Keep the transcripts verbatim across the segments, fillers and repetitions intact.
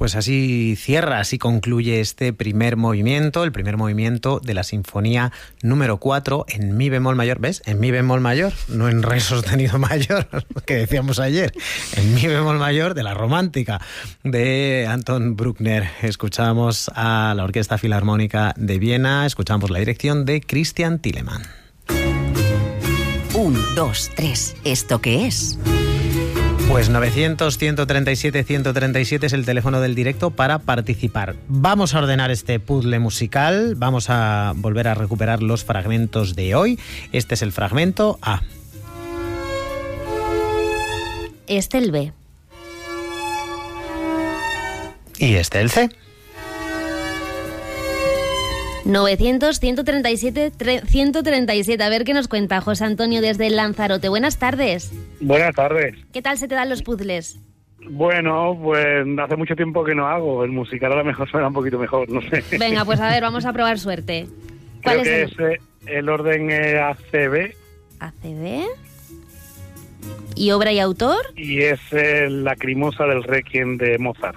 Pues así cierra, así concluye este primer movimiento, el primer movimiento de la Sinfonía número cuatro en mi bemol mayor. ¿Ves? En mi bemol mayor, no en re sostenido mayor, que decíamos ayer. En mi bemol mayor de la Romántica, de Anton Bruckner. Escuchamos a la Orquesta Filarmónica de Viena, escuchamos la dirección de Christian Thielemann. Un, dos, tres. ¿Esto qué es? Pues novecientos, ciento treinta y siete, ciento treinta y siete es el teléfono del directo para participar. Vamos a ordenar este puzzle musical, vamos a volver a recuperar los fragmentos de hoy. Este es el fragmento A. Este el B. Y este el C. novecientos, ciento treinta y siete, ciento treinta y siete. A ver qué nos cuenta José Antonio desde Lanzarote. Buenas tardes. Buenas tardes. ¿Qué tal se te dan los puzzles? Bueno, pues hace mucho tiempo que no hago. El musical a lo mejor suena un poquito mejor, no sé. Venga, pues a ver, vamos a probar suerte. ¿Cuál Creo es que el...? es, eh, el orden es A C B. A C B. ¿Y obra y autor? Y es eh, Lacrimosa del Requiem de Mozart.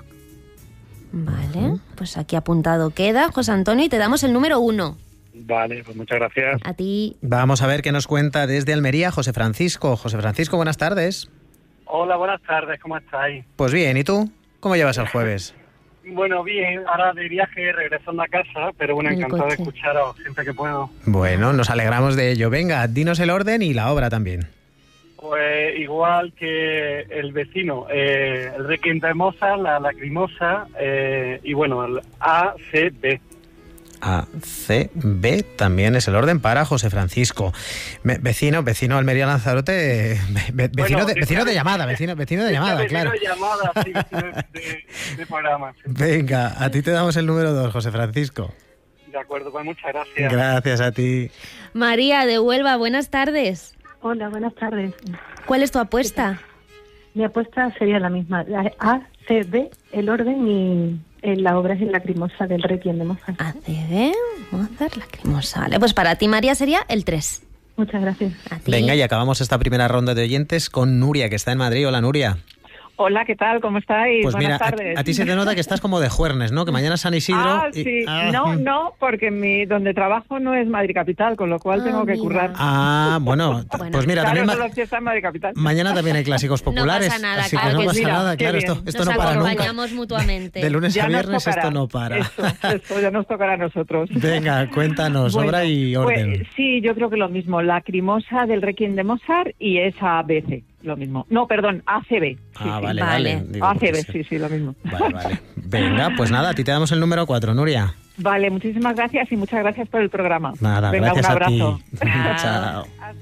Vale, pues aquí apuntado queda, José Antonio, y te damos el número uno. Vale, pues muchas gracias. A ti. Vamos a ver qué nos cuenta desde Almería José Francisco. José Francisco, buenas tardes. Hola, buenas tardes, ¿cómo estáis? Pues bien, ¿y tú? ¿Cómo llevas el jueves? Bueno, bien, ahora de viaje, regresando a casa, pero bueno, El encantado coche. de escucharos siempre que puedo. Bueno, nos alegramos de ello. Venga, dinos el orden y la obra también. Pues igual que el vecino, eh, el Requiem de Mozart, la Lacrimosa, eh, y bueno, el A C B. A, C, B también es el orden para José Francisco. Me, vecino, vecino Almería Lanzarote, ve, vecino, Bueno, de, vecino de de- llamada, vecino, vecino de llamada, Vecino claro. de llamada, sí, vecino de, de programa. Sí. Venga, a ti te damos el número dos, José Francisco. De acuerdo, pues muchas gracias. Gracias a ti. María de Huelva, buenas tardes. Hola, buenas tardes. ¿Cuál es tu apuesta? Mi apuesta sería la misma, la A, C, B, el orden y eh, la obra es el Lacrimosa del Requiem de Mozart. A C B, Mozart, Lacrimosa. Vale, pues para ti, María, sería el tres. Muchas gracias. A ti. Venga, y acabamos esta primera ronda de oyentes con Nuria, que está en Madrid. Hola, Nuria. Hola, ¿qué tal? ¿Cómo estáis? Pues Buenas mira, a, tardes. a ti se te nota que estás como de juernes, ¿no? Que mañana es San Isidro. Ah, y- sí. Ah. No, no, porque mi donde trabajo no es Madrid Capital, con lo cual Ah, tengo que mira. currar. Ah, bueno, Bueno, pues mira, Claro, también ma- solo fiesta en Madrid Capital. mañana también hay clásicos populares. pasa nada, así claro que no que pasa sí. nada, Qué claro, bien. esto, esto Nos no para nunca. acompañamos mutuamente. De lunes Ya a nos viernes tocará. esto no para. Esto, esto ya nos tocará a nosotros. Venga, cuéntanos, Bueno, obra y orden. pues, sí, yo creo que lo mismo. Lacrimosa del Requiem de Mozart y esa A B C, lo mismo. No, perdón, A C B. Sí, Ah, sí. vale, Vale. vale. Digo, A C B, porque sí, sí, lo mismo. Vale, vale. Venga, pues nada, a ti te damos el número cuatro, Nuria. Vale, muchísimas gracias y muchas gracias por el programa. Nada, Venga, gracias un a abrazo. ti. Chao.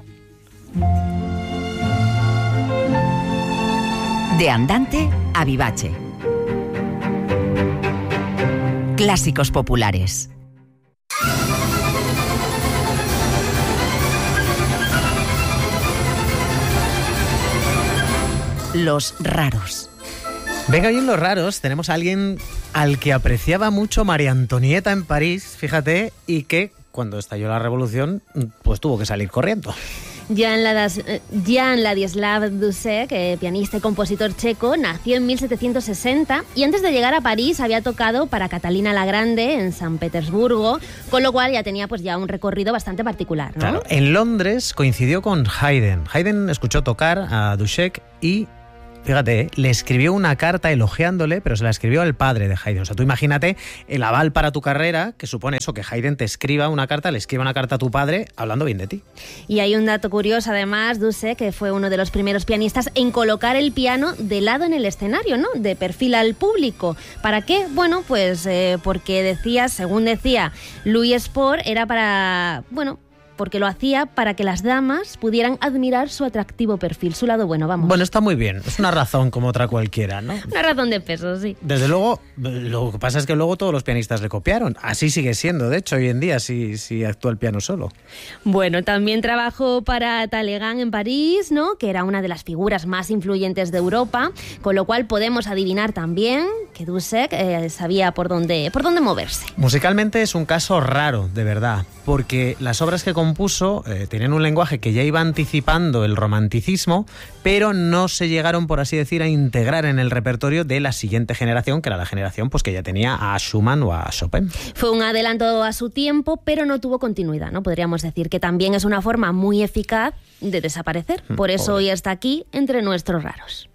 Chao. De andante a vivace. Clásicos populares. Los raros. Venga, hoy en Los Raros tenemos a alguien al que apreciaba mucho María Antonieta en París, fíjate, y que cuando estalló la revolución, pues tuvo que salir corriendo. Jan, Ladas, eh, Jan Ladislav Dussek, eh, pianista y compositor checo, nació en mil setecientos sesenta y antes de llegar a París había tocado para Catalina la Grande en San Petersburgo, con lo cual ya tenía pues ya un recorrido bastante particular, ¿no? Claro, en Londres coincidió con Haydn. Haydn escuchó tocar a Dussek y, fíjate, ¿eh? le escribió una carta elogiándole, pero se la escribió al padre de Haydn. O sea, tú imagínate el aval para tu carrera, que supone eso, que Haydn te escriba una carta, le escriba una carta a tu padre hablando bien de ti. Y hay un dato curioso, además, Dussek, que fue uno de los primeros pianistas en colocar el piano de lado en el escenario, ¿no? De perfil al público. ¿Para qué? Bueno, pues eh, porque decía, según decía Louis Spohr, era para, bueno, porque lo hacía para que las damas pudieran admirar su atractivo perfil, su lado bueno, vamos. Bueno, está muy bien. Es una razón como otra cualquiera, ¿no? Una razón de peso, sí. Desde luego, lo que pasa es que luego todos los pianistas le copiaron. Así sigue siendo, de hecho, hoy en día, si, si actúa el piano solo. Bueno, también trabajó para Talleyrand en París, ¿no? Que era una de las figuras más influyentes de Europa, con lo cual podemos adivinar también que Dussek eh, sabía por dónde, por dónde moverse. Musicalmente es un caso raro, de verdad, porque las obras que compuso eh, tenían un lenguaje que ya iba anticipando el romanticismo, pero no se llegaron, por así decir, a integrar en el repertorio de la siguiente generación, que era la generación pues, que ya tenía a Schumann o a Chopin. Fue un adelanto a su tiempo, pero no tuvo continuidad, ¿no? Podríamos decir que también es una forma muy eficaz de desaparecer. Por eso hoy está aquí entre nuestros raros.